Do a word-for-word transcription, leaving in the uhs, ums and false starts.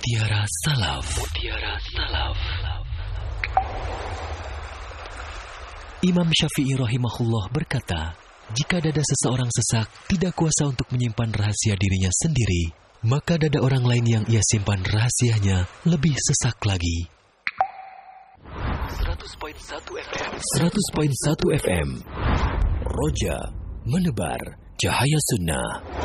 Mutiara Salaf. Mutiara Salaf. Imam Syafi'i rahimahullah berkata, jika dada seseorang sesak tidak kuasa untuk menyimpan rahasia dirinya sendiri, maka dada orang lain yang ia simpan rahasianya lebih sesak lagi. seratus koma satu F M. seratus koma satu F M. Roja menebar cahaya sunnah.